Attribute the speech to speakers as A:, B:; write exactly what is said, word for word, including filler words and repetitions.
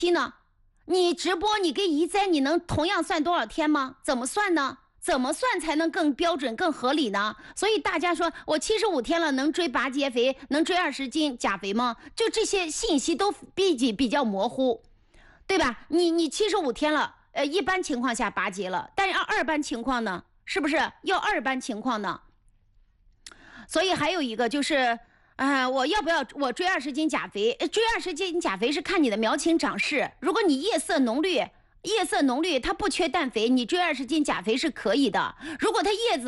A: 期呢？你直播你跟移栽你能同样算多少天吗？怎么算呢？怎么算才能更标准更合理呢？所以大家说我七十五天了能追八节肥能追二十斤钾肥吗？就这些信息都比较比较模糊，对吧？你你七十五天了，呃，一般情况下八节了，但是二般情况呢，是不是要二般情况呢？所以还有一个就是。呃，我要不要我追二十斤钾肥？追二十斤钾肥是看你的苗情长势。如果你叶色浓绿，叶色浓绿它不缺氮肥，你追二十斤钾肥是可以的。如果它叶子